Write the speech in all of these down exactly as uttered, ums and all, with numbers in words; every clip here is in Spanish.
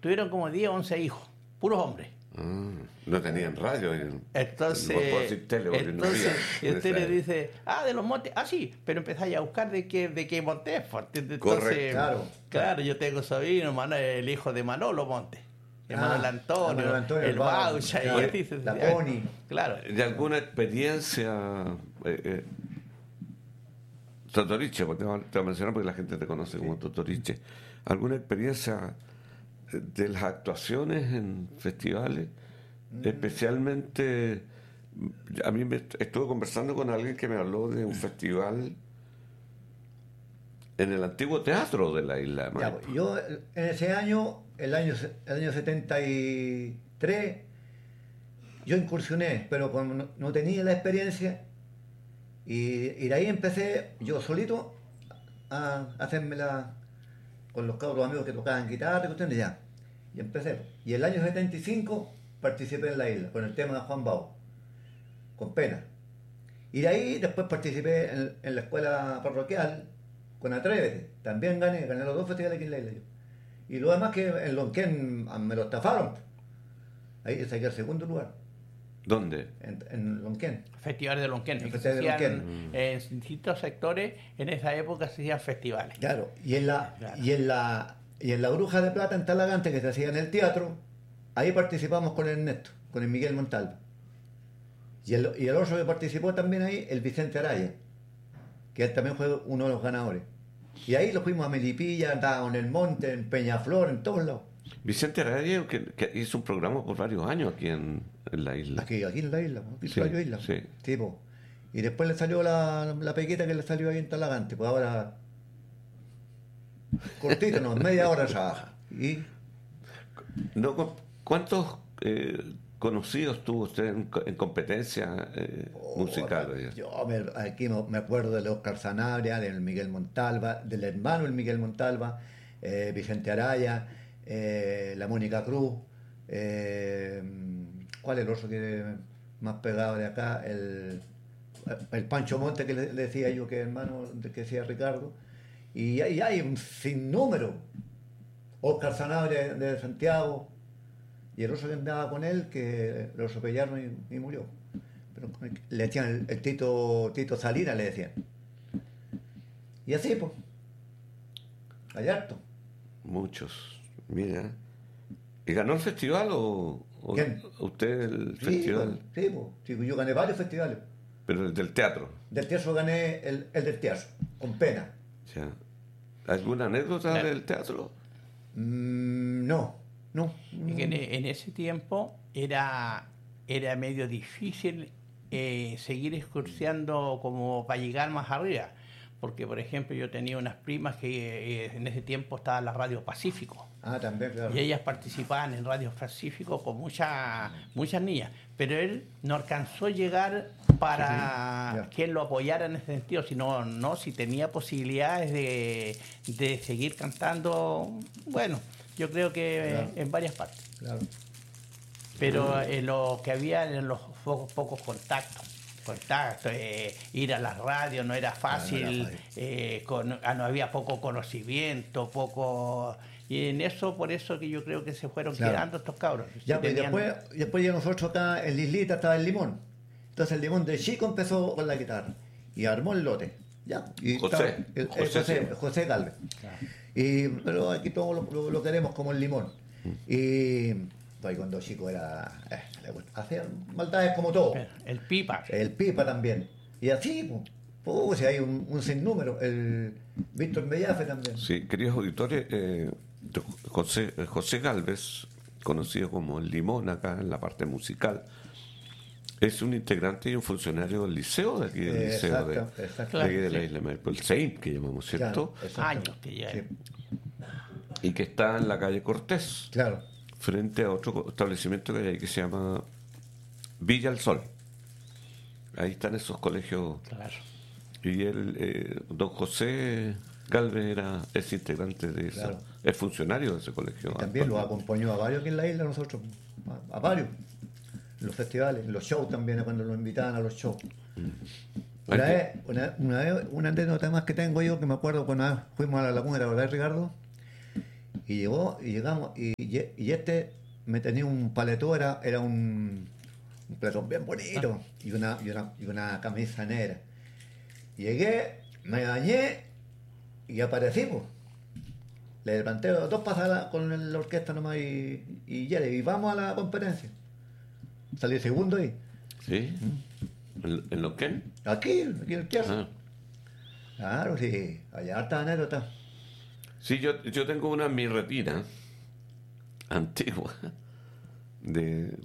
tuvieron como diez, once hijos, puros hombres. Mm, no tenían radio. En, entonces, no puedo decir tele, entonces no y usted le dice, ah, de los montes, ah, sí, pero empezáis a buscar de qué, de qué monte es. Entonces, correcto. Claro, claro, yo tengo sobrino, Manuel, el hijo de Manolo Monte. El Manuel Ah, Antonio, Manuel Antonio, el el Baucha, Baucha, claro, y él dice, la Pony. Claro. ¿De alguna experiencia, eh, eh, Totoriche, porque te voy a mencionar porque la gente te conoce como Totoriche, alguna experiencia de las actuaciones en festivales? Mm. Especialmente, a mí me estuve conversando con alguien que me habló de un festival en el antiguo teatro de la isla de Maipo. Ya, yo en ese año, el año, el año setenta y tres, yo incursioné, pero como no, no tenía la experiencia, y, y de ahí empecé yo solito a hacérmela con los cabros amigos que tocaban guitarra y cuestiones ya. Y empecé. Y el año setenta y cinco participé en la isla con el tema de Juan Bau, con Pena. Y de ahí después participé en, en la escuela parroquial con Atrévete. También gané, gané los dos festivales aquí en la isla yo. Y lo demás que en Lonquén me lo estafaron. Ahí saqué el segundo lugar. ¿Dónde? En, en Lonquén. Festival de Lonquén. El Festival de Lonquén. En distintos sectores, en esa época se hacían festivales. Claro, y en la, claro. y en la, y en la Bruja de Plata en Talagante, que se hacía en el teatro, ahí participamos con Ernesto, con el Miguel Montalva. Y el, y el otro que participó también ahí, el Vicente Araya, que él también fue uno de los ganadores. Y ahí lo fuimos a Melipilla, andábamos en el monte, en Peñaflor, en todos lados. Vicente Araya, que, que hizo un programa por varios años aquí en, en la isla. Aquí, aquí en la isla, aquí sí, en la isla. Sí. Tipo. Y después le salió la, la pequeta que le salió ahí en Talagante, pues ahora cortito, no, media hora trabaja. Y no, ¿cuántos eh, conocidos tuvo usted en, en competencia eh, oh, musical? Yo me, aquí me acuerdo del Oscar Sanabria, del Miguel Montalva, del hermano del Miguel Montalva, eh, Vicente Araya, eh, la Mónica Cruz, eh, ¿cuál es el otro que más pegado de acá? El, el Pancho Monte, que le, le decía yo que hermano, que decía Ricardo, y hay, hay un sinnúmero. Oscar Sanabria de, de Santiago, y el otro que andaba con él, que lo atropellaron y, y murió. Pero le decían el, el Tito, Tito Salinas, le decían. Y así, pues. Hay harto. Muchos. Mira. ¿Y ganó el festival o, o ¿Quién? usted el sí, festival? Pues, sí, pues. Sí, yo gané varios festivales. Pero el del teatro. Del teatro gané el, el del teatro, con Pena. Ya. ¿Alguna anécdota claro. del teatro? Mm, no. No, no. En, en ese tiempo era, era medio difícil eh, seguir excursionando como para llegar más arriba, porque por ejemplo yo tenía unas primas que eh, en ese tiempo estaba en la Radio Pacífico. Ah, también, claro. Y ellas participaban en Radio Pacífico con muchas muchas niñas, pero él no alcanzó a llegar para sí, sí. que él lo apoyara en ese sentido, sino no, si tenía posibilidades de, de seguir cantando, bueno, yo creo que claro. en varias partes. Claro. Pero en lo que había en los pocos, pocos contactos, contactos eh, ir a las radios no era fácil, no, no, era fácil. Eh, con, no había poco conocimiento, poco... Y en eso, por eso que yo creo que se fueron claro. quedando estos cabros. Ya, pues tenían... después, después ya nosotros acá en Lislita estaba el Limón. Entonces el Limón de chico empezó con la guitarra y armó el lote. Ya, y José, el, José, el José, José Galvez. Claro. Y, pero aquí todos lo, lo, lo queremos como el Limón. Y pues, cuando chico era... Eh, hacían maldades como todo. El Pipa. El Pipa también. Y así, pues, pues hay un, un sinnúmero. El Víctor Mellafe también. Sí, queridos auditores, eh, José, José Galvez, conocido como el Limón acá en la parte musical, es un integrante y un funcionario del liceo de aquí del eh, liceo exacto, de, exacto. de, aquí de la isla de Maipo, el C E I M que llamamos, ¿cierto? Claro, años que ya sí. Y que está en la calle Cortés, claro, frente a otro establecimiento que hay ahí que se llama Villa El Sol. Ahí están esos colegios. Claro. Y él, eh, don José Galvez era, es integrante de eso, claro. es funcionario de ese colegio. Y también lo acompañó a varios aquí en la isla, nosotros, a, a varios, en los festivales, en los shows también, cuando los invitaban a los shows. Mm. Una, vez, una, una vez, una anécdota más que tengo yo, que me acuerdo cuando fuimos a la laguna, ¿verdad, Ricardo? Y llegó, y llegamos, y, y este me tenía un paletó, era, era un, un paletón bien bonito, ah. y, una, y, una, y una camisa negra. Llegué, me bañé y aparecimos. Le levanté dos pasadas con la orquesta nomás y, y, y vamos a la conferencia. Salí segundo ahí. ¿Sí? ¿En, en lo que? Aquí, aquí en el teatro. Ah. Claro, sí, allá está anécdota. Sí, yo, yo tengo una en mi retina antigua de...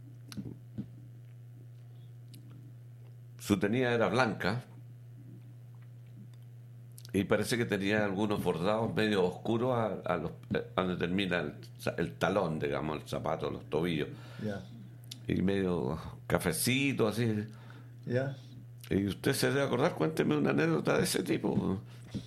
Su tenida era blanca y parece que tenía algunos bordados medio oscuros a, a, los, a donde termina el, el talón, digamos, el zapato, los tobillos. Yeah. Y medio cafecito, así. Yeah. ¿Y usted se debe acordar? Cuénteme una anécdota de ese tipo.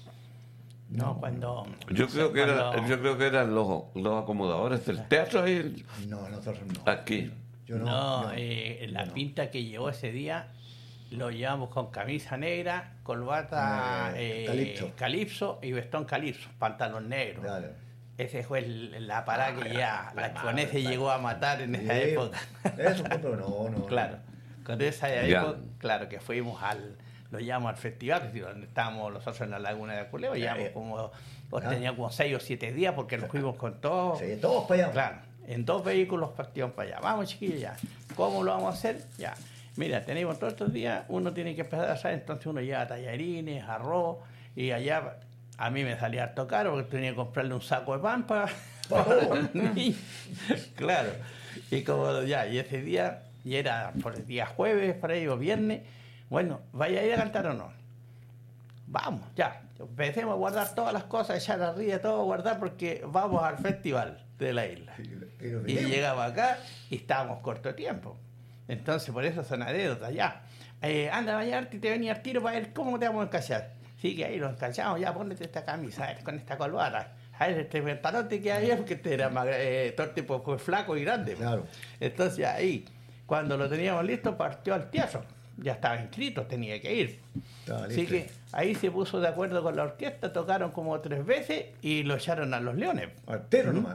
No, cuando... Yo, no creo, sé, que cuando... era, yo creo que eran los, los acomodadores del teatro ahí. No, nosotros no. Aquí. Yo no, no, no eh, la no. pinta que llevó ese día lo llevamos con camisa negra, corbata eh, eh, calipso. calipso y vestón calipso, pantalón negro. Dale. Ese fue el, la parada que ya, la, con ese llegó a matar en esa sí, época. Eso, pero no, no. Claro, con esa época, claro, que fuimos al, lo llamamos al festival, donde estábamos nosotros en la Laguna de Culeo, llevamos como, pues, teníamos como seis o siete días porque nos fuimos con todos. Sí, todos para allá. Claro, en dos vehículos partimos para allá. Vamos, chiquillos, ya. ¿Cómo lo vamos a hacer? Ya. Mira, tenemos todos estos días, uno tiene que empezar a hacer, entonces uno lleva tallarines, arroz, y allá a mí me salía harto caro porque tenía que comprarle un saco de pan para, para los niños. Claro. Y como ya, y ese día, y era por el día jueves, para ello, viernes, bueno, ¿vaya a ir a cantar o no? Vamos, ya. Empecemos a guardar todas las cosas, echar arriba, todo a guardar porque vamos al festival de la isla. Y llegamos acá y estábamos corto de tiempo. Entonces, por eso son anécdotas, ya. Eh, anda a bañarte y te venía al tiro para ver cómo te vamos a encallar. Sí, que ahí lo encallamos, ya ponete esta camisa, a ver, con esta corbata. A ver, este pantalón te queda bien porque este era más, eh, todo el tipo fue flaco y grande. Claro. Entonces ahí, cuando lo teníamos listo, partió al teatro. Ya estaba inscrito, tenía que ir. Así que ahí se puso de acuerdo con la orquesta, tocaron como tres veces y lo echaron a los Leones. Altero nomás.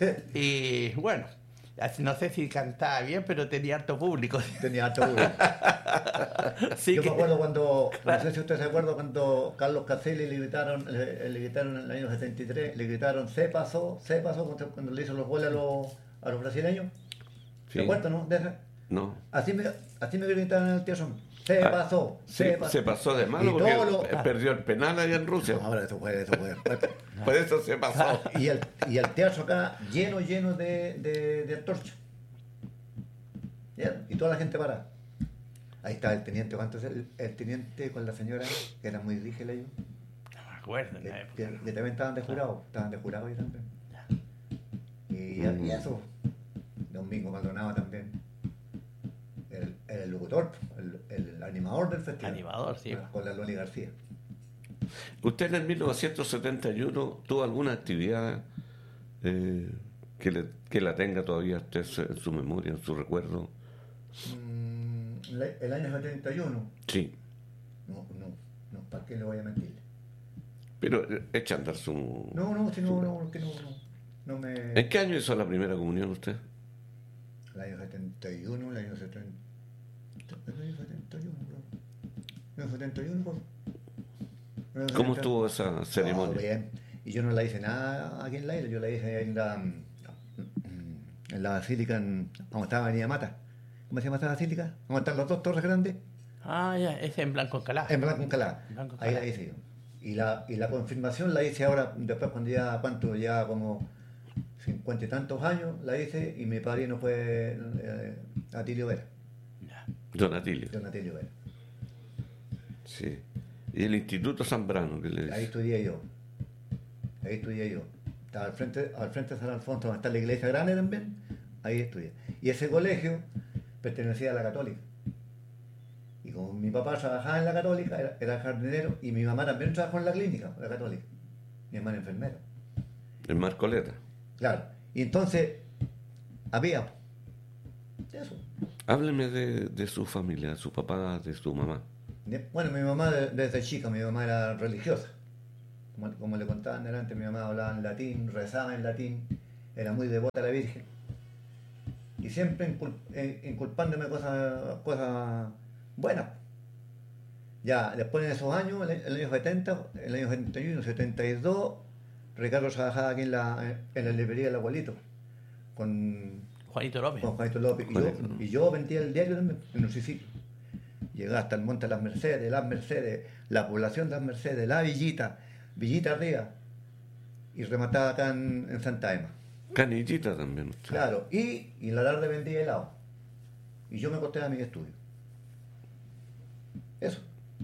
Y bueno, no sé si cantaba bien, pero tenía harto público. Tenía harto público. Sí. Yo que... me acuerdo cuando, claro. No sé si usted se acuerda cuando Carlos Caselli le gritaron, le, le gritaron en el año setenta y tres, le gritaron, se pasó, se pasó cuando, cuando le hizo los goles a los, a los brasileños. Sí. ¿Se acuerda, no? De esa. No. Así me, así me gritaron en el teatro. Se ah, pasó, sí, se pasó. Se pasó de malo porque lo... perdió el penal allá en Rusia. No, ahora eso fue, eso fue. Por eso se pasó. Y el, y el teatro acá lleno, lleno de, de, de antorchas. Y toda la gente para. Ahí está el teniente. ¿Cuánto es el, el teniente con la señora? Que era muy rígida yo. No me acuerdo. Que, que, que también estaban de jurado. Estaban de jurado ahí también. Y, mm. y eso. Domingo Maldonado también. El, el locutor, el, el animador del festival. Animador, sí. Con la Loli García. ¿Usted en el mil novecientos setenta y uno tuvo alguna actividad eh, que, le, que la tenga todavía usted en su memoria, en su recuerdo? Mm, el año setenta y uno. Sí. No, no, no, ¿para qué le voy a mentir? Pero echa a andar su... No, no, si no, no, que no, no, no me... ¿En qué año hizo la primera comunión usted? El año setenta y uno, el año setenta... El año setenta y uno, bro. El año setenta y uno, bro. El año ¿Cómo setenta... estuvo esa ceremonia? Oh, bien. Y yo no la hice nada aquí en la isla, yo la hice en la... en la basílica, en, como estaba Avenida Mata. ¿Cómo se llama esta basílica? ¿Cómo están los dos torres grandes? Ah, ya, es en Blanco Encalá. En Blanco Encalá. Ahí la hice yo. Y la, y la confirmación la hice ahora, después cuando ya, ¿cuánto? Ya como cincuenta y tantos años la hice y mi padrino fue eh, Atilio Vera. Ya. Don Atilio. Don Atilio Vera. Sí. ¿Y el Instituto Zambrano? ¿Qué le dice? Ahí estudié yo. Ahí estudié yo. Estaba al frente, al frente de San Alfonso, donde está la iglesia grande también. Ahí estudié. Y ese colegio pertenecía a la Católica. Y como mi papá trabajaba en la Católica, era, era jardinero, y mi mamá también trabajó en la clínica, la Católica. Mi hermana enfermera. En Marcoleta. Claro. Y entonces, había eso. Hábleme de, de su familia, de su papá, de su mamá. Bueno, mi mamá desde chica, mi mamá era religiosa. como, como le contaban delante, mi mamá hablaba en latín, rezaba en latín, era muy devota a la Virgen. Y siempre incul, eh, inculpándome cosas, cosas buenas. Ya, después de esos años, en el año setenta, en el año setenta y uno, setenta y dos, Ricardo trabajaba aquí en la, en la librería del Abuelito, con Juanito López. Con Juanito López. Y yo, y yo vendía el diario también en un sitio. Llegaba hasta el Monte de las Mercedes, las Mercedes, la población de las Mercedes, la Villita, Villita arriba, y remataba acá en, en Santa Ema. Canillita también. Usted. Claro, y, y en la tarde vendía helado. Y yo me acosté a mi estudio. Eso.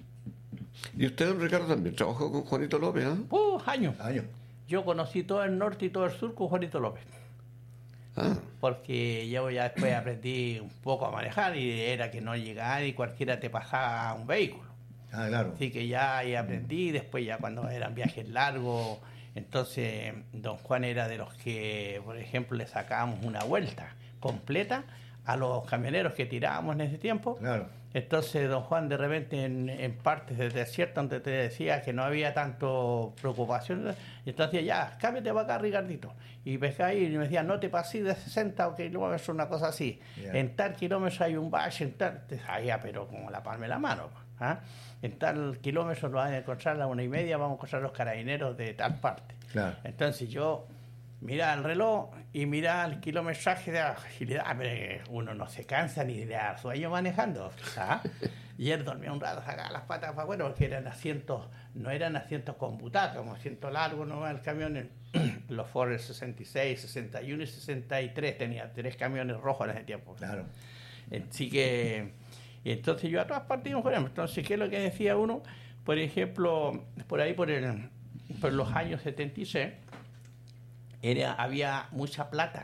¿Y usted, don Ricardo, también trabajó con Juanito López? ¿eh? Uh, años. Años. Yo conocí todo el norte y todo el sur con Juanito López. Ah. Porque yo ya después aprendí un poco a manejar y era que no llegaba y cualquiera te pasaba un vehículo. Ah, claro. Así que ya ahí aprendí, después ya cuando eran viajes largos, entonces don Juan era de los que, por ejemplo, le sacábamos una vuelta completa a los camioneros que tirábamos en ese tiempo. Claro. Entonces don Juan de repente en, en partes del desierto donde te decía que no había tanto preocupación, entonces ya, cámbiate para acá, Ricardito. Y pescaba ahí y me decía, no te pases de sesenta kilómetros, una cosa así. Yeah. En tal kilómetro hay un valle, en tal, te sabía, pero como la palma de la mano. ¿Ah? En tal kilómetro lo van a encontrar a la una y media, vamos a encontrar los carabineros de tal parte. Claro. Entonces yo miraba el reloj y miraba el kilometraje de agilidad, pero uno no se cansa ni de dar sueño manejando. ¿Ah? Y él dormía un rato, sacaba las patas para afuera porque eran asientos, no eran asientos con butaca, como asientos largos nomás el camión. Los Ford sesenta y seis, sesenta y uno y sesenta y tres, tenía tres camiones rojos en ese tiempo. Claro. Así que, entonces yo a todas partes íbamos con él. Entonces, ¿qué es lo que decía uno? Por ejemplo, por ahí por, el, por los años setenta y seis, era, había mucha plata,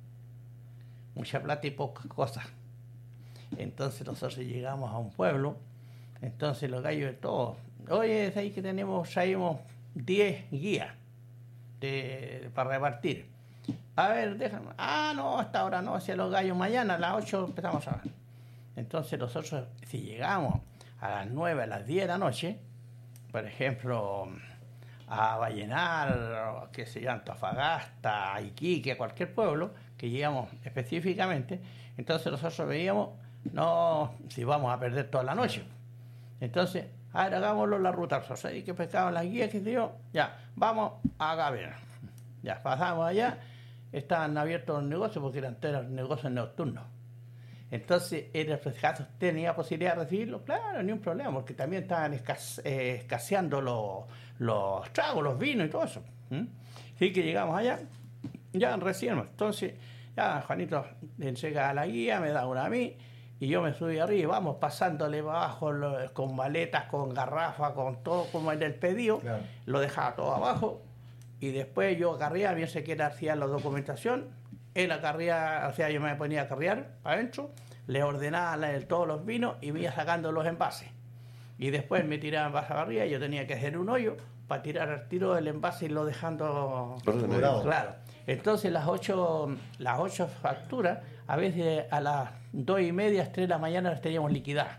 mucha plata y pocas cosas. Entonces nosotros llegamos a un pueblo, entonces los gallos de todos, oye, es ahí que tenemos, traímos diez guías de, para repartir. A ver, déjame. Ah, no, hasta ahora no, hacia los gallos mañana, a las ocho empezamos a ver. Entonces nosotros, si llegamos a las nueve, a las diez de la noche, por ejemplo, a Vallenar, que se llama Antofagasta, a Iquique, a cualquier pueblo, que llegamos específicamente, entonces nosotros veíamos, no, si vamos a perder toda la noche. Entonces, a ver, hagámoslo la ruta, o sea, que pescaban las guías, que dio, ya, vamos a Gabriel. Ya, pasamos allá, estaban abiertos los negocios porque eran todos negocios nocturnos. Entonces, en el caso tenía posibilidad de recibirlo, claro, ni un problema, porque también estaban escase, eh, escaseando los, los tragos, los vinos y todo eso. ¿Mm? Así que llegamos allá, ya recibimos. Entonces, ya Juanito le entrega a la guía, me da una a mí, y yo me subí arriba, vamos pasándole abajo lo, con maletas, con garrafas, con todo como en el pedido, claro. Lo dejaba todo abajo, y después yo acarreaba, bien sé que él hacía la documentación, él acarreaba, o sea, yo me ponía a acarrear para adentro, le ordenaba todos los vinos y me iba sacando los envases. Y después me tiraba envases para arriba y yo tenía que hacer un hoyo para tirar al tiro del envase y lo dejando ordenado. Claro. Entonces las ocho, las ocho facturas, a veces a las dos y media, tres de la mañana las teníamos liquidadas.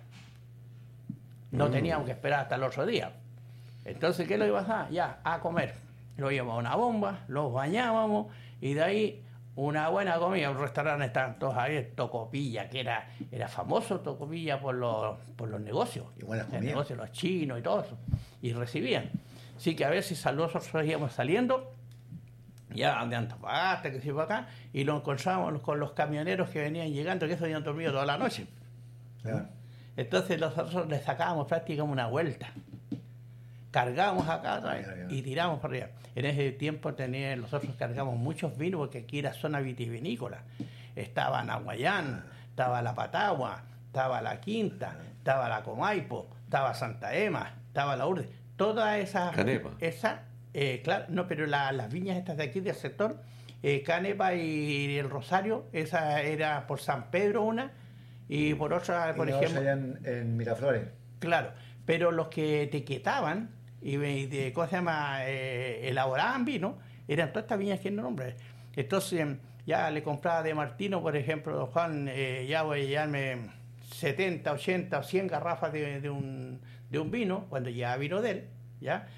No mm. teníamos que esperar hasta el otro día. Entonces, ¿qué lo iba a hacer? Ya, a comer. Lo íbamos a una bomba, los bañábamos y de ahí una buena comida. Un restaurante estaban todos ahí, Tocopilla, que era, era famoso Tocopilla por los, por los negocios. Y buenas comidas. Los negocios, los chinos y todo eso. Y recibían. Así que a veces nosotros íbamos saliendo, ya de Antofagasta, que se fue acá, y lo encontrábamos con los camioneros que venían llegando, que eso habían dormido toda la noche. Claro. Entonces nosotros les sacábamos prácticamente una vuelta. Cargábamos acá otra vez y tiramos para arriba. En ese tiempo tenía, nosotros cargamos muchos vinos porque aquí era zona vitivinícola. Estaba Nahuayán, estaba la Patagua, estaba la Quinta, estaba la Comaipo, estaba Santa Ema, estaba la Urde. Toda esa... Canepa. Esa, eh, claro, no, pero la, las viñas estas de aquí del sector, eh, Canepa y el Rosario, esa era por San Pedro una y por otra, por y ejemplo... allá en, en Miraflores. Claro, pero los que etiquetaban y de, ¿cómo se llama? Eh, elaboraban vino, eran todas estas viñas que no nombre. Entonces, ya le compraba de Martino, por ejemplo, don Juan, eh, ya voy a llevarme setenta, ochenta o cien garrafas de, de, un, de un vino, cuando ya vino de él, ¿ya?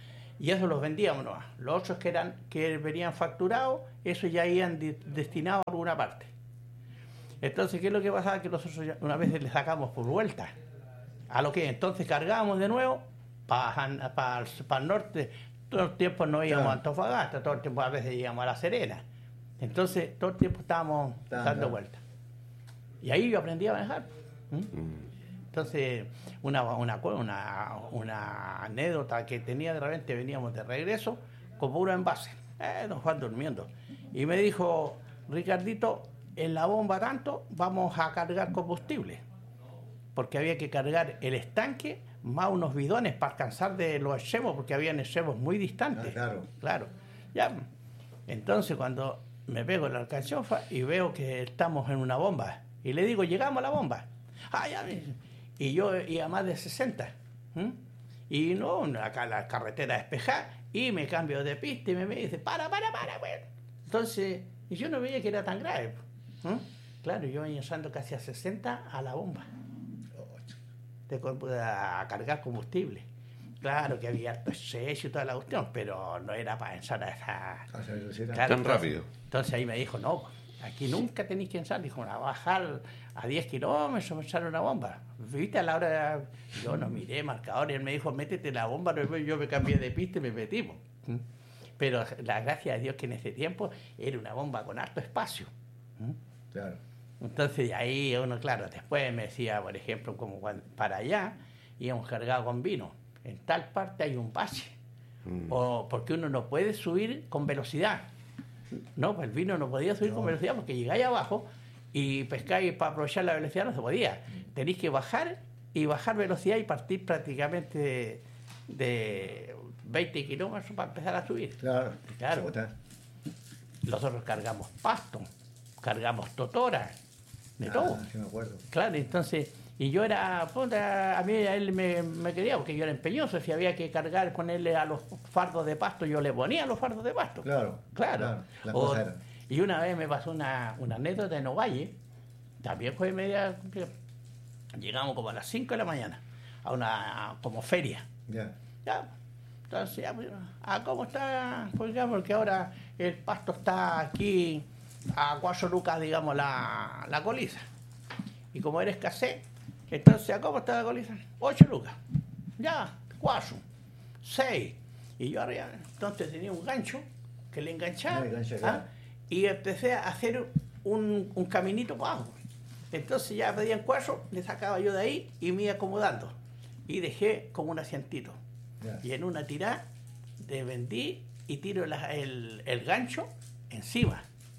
y eso los vendíamos nomás. Los otros que eran que venían facturados, esos ya iban de, destinados a alguna parte. Entonces, ¿qué es lo que pasaba? Que nosotros ya una vez les sacamos por vuelta. A lo que entonces cargábamos de nuevo para pa, pa el norte. Todo el tiempo no íbamos claro. a Antofagasta, todo el tiempo a veces íbamos a La Serena. Entonces, todo el tiempo estábamos claro. dando vueltas. Y ahí yo aprendí a manejar. ¿Mm? Entonces, una, una, una, una anécdota que tenía, de repente veníamos de regreso con puro envase. Eh, nos van durmiendo. Y me dijo, Ricardito, en la bomba tanto vamos a cargar combustible. Porque había que cargar el estanque más unos bidones para alcanzar de los extremos, porque habían extremos muy distantes. Ah, claro. Claro. Ya. Entonces, cuando me pego la alcanchofa y veo que estamos en una bomba, y le digo, llegamos a la bomba. Ah, ya, y yo iba más de sesenta. ¿Mm? Y no, acá la carretera despejada, y me cambio de pista y me, me dice, para, para, para, bueno. Entonces, y yo no veía que era tan grave. ¿Mm? Claro, yo iba usando casi a sesenta a la bomba. De, a cargar combustible. Claro que había harto exceso y toda la cuestión, pero no era para ensar a esa... Claro, tan entonces, rápido. Entonces ahí me dijo, no, aquí nunca tenéis que ensar. Dijo, a bajar a diez kilómetros, ensar una bomba. ¿Viste a la hora? De... Yo no miré marcador y él me dijo, métete la bomba. Yo me cambié de pista y me metí. Pero la gracia de Dios que en ese tiempo era una bomba con harto espacio. Claro. Entonces ahí uno, claro, después me decía, por ejemplo, como cuando, para allá íbamos cargados con vino. En tal parte hay un bache. Mm. O porque uno no puede subir con velocidad. No, pues el vino no podía subir no. con velocidad porque llegáis abajo y pescáis para aprovechar la velocidad no se podía. Tenéis que bajar y bajar velocidad y partir prácticamente de, de veinte kilómetros para empezar a subir. Claro. Claro. Nosotros cargamos pasto, cargamos totora. De ah, todo. Sí me acuerdo. Claro, entonces, y yo era, puta, a mí a él me, me quería porque yo era empeñoso, si había que cargar con él a los fardos de pasto, yo le ponía los fardos de pasto. Claro, claro. claro o, y una vez me pasó una, una anécdota en Ovalle, también fue media, llegamos como a las cinco de la mañana, a una como feria. Yeah. Ya. Entonces, ya, ah, ¿cómo está? Pues ya, porque ahora el pasto está aquí a cuatro lucas, digamos, la, la coliza. Y como era escasez, entonces, ¿a cómo está la coliza? Ocho lucas. Ya, cuatro, seis. Y yo arriba, entonces tenía un gancho que le enganchaba. Gancho, ¿ah? Y empecé a hacer un, un caminito para abajo. Entonces ya pedían cuatro, le sacaba yo de ahí y me iba acomodando. Y dejé como un asientito. Yeah. Y en una tirada, de vendí y tiro la, el, el gancho encima.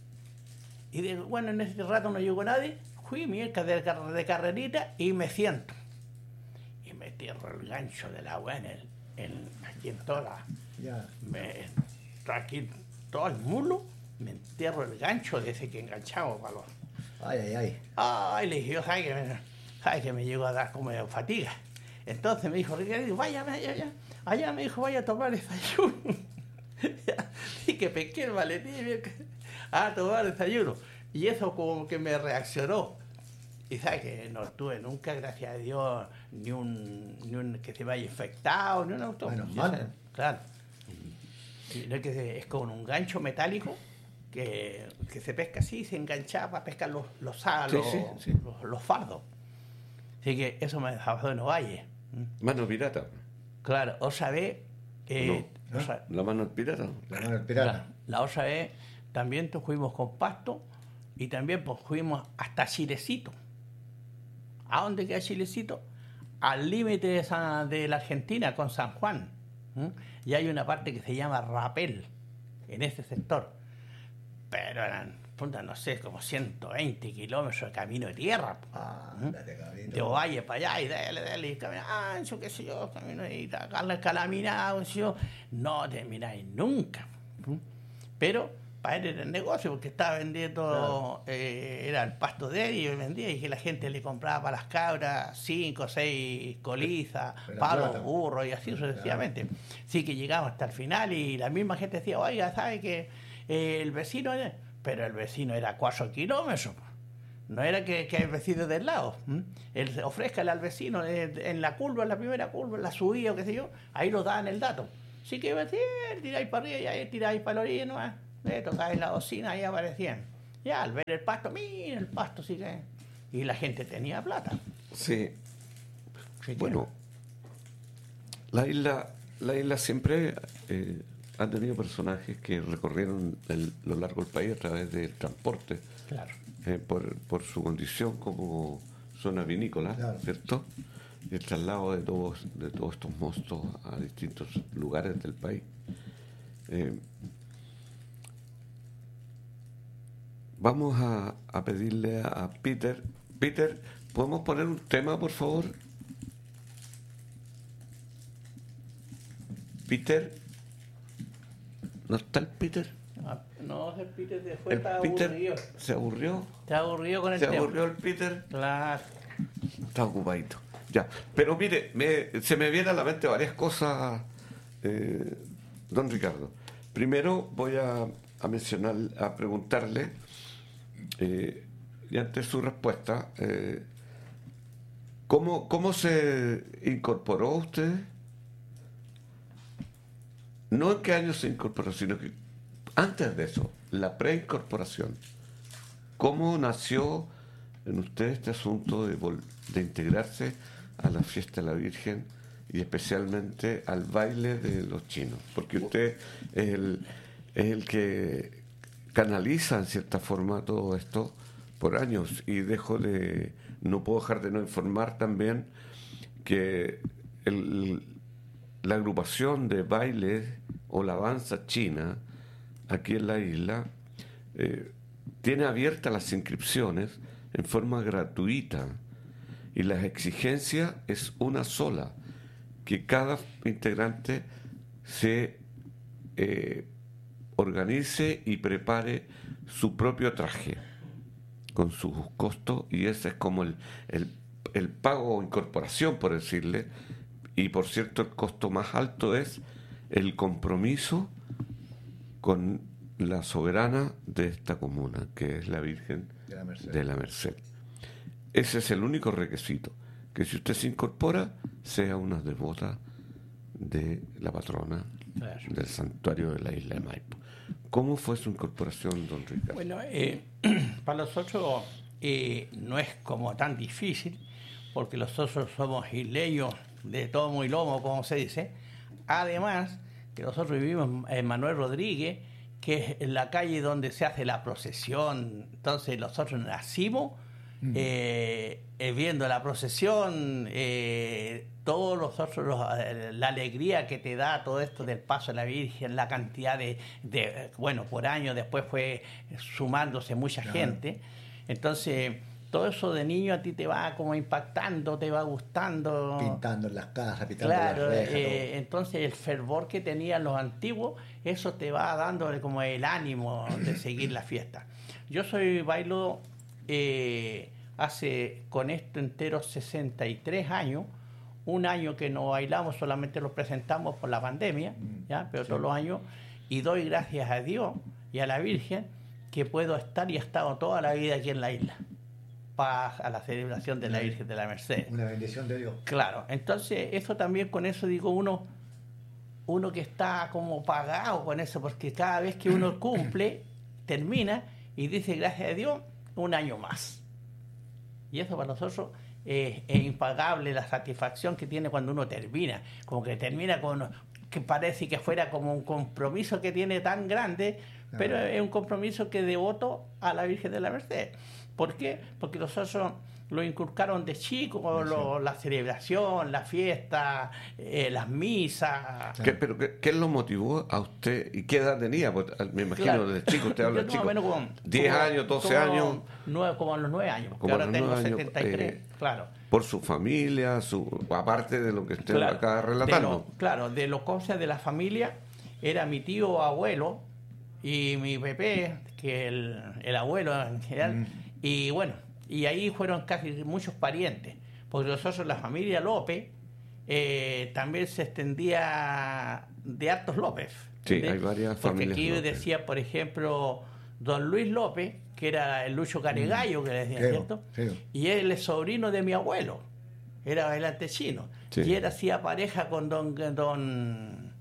Y de, bueno, en ese rato no llegó nadie, fui mi de, de carrerita y me siento. Y me tierro el gancho del agua en el, en, aquí en toda la... Yeah. Me, aquí todo el mulo, me entierro el gancho de ese que enganchamos para los... Ay, ay, ay. Ay, le dije, yo, ¿sabes que me, sabe que me llegó a dar como fatiga? Entonces me dijo, Ricardo, vaya, vaya, allá. Allá me dijo, vaya a tomar desayuno. Y que pesqué el maletín a tomar desayuno. Y eso como que me reaccionó. Y sabes que no tuve nunca, gracias a Dios, ni un, ni un que se vaya infectado, ni un auto. Bueno, mal. Claro. Y no es, que se, es con un gancho metálico que, que se pesca así y se enganchaba para pescar los, los, los, sí, sí, sí. los, los fardos. Así que eso me dejaba en Ovalle. Mano pirata. Claro, otra vez... Eh, no, ¿no? La mano pirata. La mano pirata. La, la otra vez también fuimos con Pasto y también pues fuimos hasta Chilecito. ¿A dónde queda Chilecito? Al límite de, de la Argentina con San Juan. ¿Mm? Y hay una parte que se llama Rapel, en ese sector. Pero eran, punta, no sé, como ciento veinte kilómetros de camino de tierra. Ah, ¿Mm? De Ovalle para allá y dale, dale, y camina, ah, eso qué sé yo, camino y darle calaminado, yo, no termináis nunca. ¿Mm? Pero para él era el negocio, porque estaba vendiendo, claro. eh, era el pasto de él y él vendía, y que la gente le compraba para las cabras cinco, seis colizas, palos, burros y así sucesivamente. Claro. Así que llegamos hasta el final y la misma gente decía, oiga, ¿sabe que eh, el vecino? Pero el vecino era cuatro kilómetros. No era que, que el vecino del lado. ¿Mm? Él ofrézcale al vecino en la curva, en la primera curva, en la subida o qué sé yo, ahí nos daban el dato. Así que iba, tiráis para arriba, y tiráis para la orilla nomás. Eh, tocáis la bocina y aparecían. Ya, al ver el pasto, mira el pasto, sí que... Y la gente tenía plata. Sí. sí bueno, la isla, la isla siempre eh, ha tenido personajes que recorrieron el, lo largo del país a través del transporte. Claro. Eh, por, por su condición como zona vinícola, claro. ¿Cierto? El traslado de todos, de todos estos mostos a distintos lugares del país. Eh, vamos a, a pedirle a Peter. Peter, ¿podemos poner un tema, por favor? Peter. ¿No está el Peter? No, el Peter después el está Peter aburrido. ¿Se aburrió? Está aburrido con el ¿Se tema. aburrió el Peter? Claro. Está ocupadito. Ya, pero mire, me, se me vienen a la mente varias cosas, eh, don Ricardo. Primero voy a, a mencionar, a preguntarle, eh, y antes su respuesta, eh, ¿cómo, ¿cómo se incorporó usted? No en qué año se incorporó, sino que antes de eso, la preincorporación. ¿Cómo nació en usted este asunto de, de integrarse a la fiesta de la Virgen y especialmente al baile de los chinos? Porque usted es el, es el que canaliza en cierta forma todo esto por años, y dejo de no puedo dejar de no informar también que el, la agrupación de baile o la danza china aquí en la isla eh, tiene abiertas las inscripciones en forma gratuita, y la exigencia es una sola, que cada integrante se eh, organice y prepare su propio traje con sus costos, y ese es como el, el, el pago o incorporación, por decirle. Y por cierto, el costo más alto es el compromiso con la soberana de esta comuna, que es la Virgen de la Merced. De la Merced. Ese es el único requisito, que si usted se incorpora, sea una devota de la patrona, claro, del santuario de la isla de Maipo. ¿Cómo fue su incorporación, don Ricardo? Bueno, eh, para nosotros eh, no es como tan difícil, porque nosotros somos isleños de tomo y lomo, como se dice. Además, que nosotros vivimos en Manuel Rodríguez, que es la calle donde se hace la procesión. Entonces nosotros nacimos mm. eh, eh, viendo la procesión, eh, todos nosotros, los, eh, la alegría que te da todo esto del paso de la Virgen, la cantidad de, de bueno, por años después fue sumándose mucha claro. gente. Entonces, todo eso de niño a ti te va como impactando, te va gustando. Pintando en las casas, pintando claro, las rejas. Eh, entonces el fervor que tenían los antiguos, eso te va dando como el ánimo de seguir la fiesta. Yo soy bailo eh, hace con esto entero sesenta y tres años, un año que no bailamos, solamente lo presentamos por la pandemia, ¿ya? Pero sí. todos los años, y doy gracias a Dios y a la Virgen que puedo estar y he estado toda la vida aquí en la isla, para a la celebración de la Virgen de la Merced. Una bendición de Dios. Claro, entonces eso también, con eso digo, uno uno que está como pagado con eso, porque cada vez que uno cumple, termina y dice gracias a Dios, un año más. Y eso para nosotros eh, es impagable, la satisfacción que tiene cuando uno termina, como que termina con, que parece que fuera como un compromiso que tiene tan grande, claro. pero es un compromiso que devoto a la Virgen de la Merced. ¿Por qué? Porque nosotros lo inculcaron de chico, lo, la celebración, la fiesta, eh, las misas. ¿Qué, pero qué, qué lo motivó a usted? ¿Y qué edad tenía? Pues, me imagino claro. desde chico, usted habla de chico. ¿diez años, doce años? Nueve, como a los nueve años, porque ahora tengo setenta y tres, eh, claro. Por su familia, su aparte de lo que usted claro, acaba relatando. De lo, claro, de los cosas de la familia, era mi tío abuelo y mi Pepe, que el, el abuelo en general, mm. y bueno, y ahí fueron casi muchos parientes, porque nosotros, la familia López, eh, también se extendía de hartos López. Sí, ¿entendés? Hay varias porque familias. Porque aquí López. decía, por ejemplo, don Luis López, que era el Lucho Caregallo, que le decían, sí, ¿cierto? Sí. Y él es sobrino de mi abuelo, era bailante chino. Sí. Y él hacía pareja con don, don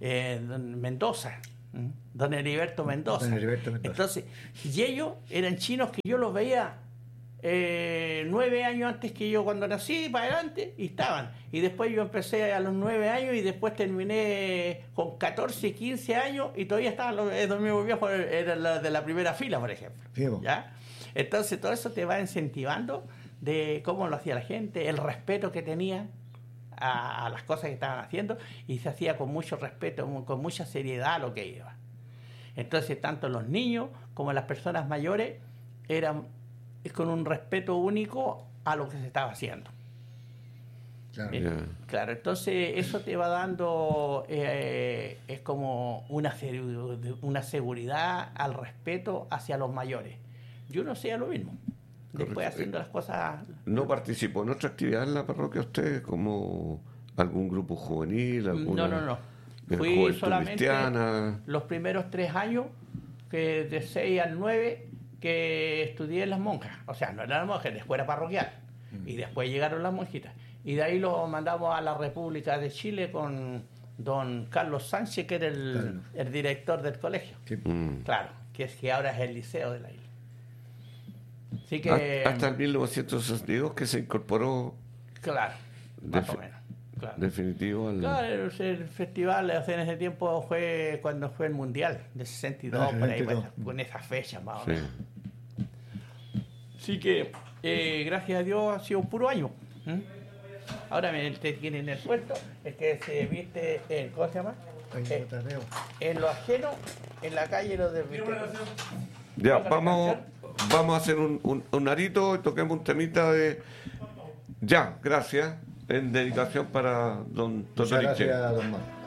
eh, don Mendoza, ¿m? don Heriberto Mendoza. Don Heriberto Mendoza. Entonces, y ellos eran chinos que yo los veía eh, nueve años antes que yo cuando nací, para adelante, y estaban. Y después yo empecé a los nueve años y después terminé con catorce, quince años y todavía estaban los, los mismos viejos, eran los de la primera fila, por ejemplo. Sí, ¿Ya? Entonces todo eso te va incentivando de cómo lo hacía la gente, el respeto que tenía a, a las cosas que estaban haciendo, y se hacía con mucho respeto, con mucha seriedad lo que iba. Entonces tanto los niños como las personas mayores eran con un respeto único a lo que se estaba haciendo. Claro. Eh, Yeah. claro, entonces eso te va dando, eh, es como una, una seguridad al respeto hacia los mayores. Yo no sé lo mismo. Después Correcto. haciendo las cosas... ¿No participó en otra actividad en la parroquia usted, como algún grupo juvenil? Alguna, No, no, no. eh, Fui juventud solamente cristiana? los primeros tres años, que de seis al nueve, que estudié en las monjas. O sea, no eran las monjas, en la escuela parroquial. Y después llegaron las monjitas. Y de ahí lo mandamos a la República de Chile con don Carlos Sánchez, que era el, Carlos. el director del colegio. Sí. Mm. Claro, que es que ahora es el liceo de la isla. Así que... Hasta el mil novecientos sesenta y dos que se incorporó Claro, más Defi- o menos. Claro. definitivo al... Claro, el, el festival o sea, en ese tiempo fue cuando fue el Mundial, de sesenta y dos, Ah, por ahí, sesenta y dos. con, con esa fecha más o Sí. menos. Así que, eh, gracias a Dios, ha sido un puro año. ¿Mm? Ahora me te tienen en el puerto, es que se viste en, ¿cómo se llama? Ay, Eh, no te veo. en lo ajeno, en la calle lo desviste. Ya, Toca la vamos, canción. vamos a hacer un, un, un arito y toquemos un temita de... Ya, gracias. En dedicación para don Muchas Totoriche. gracias, don Mar.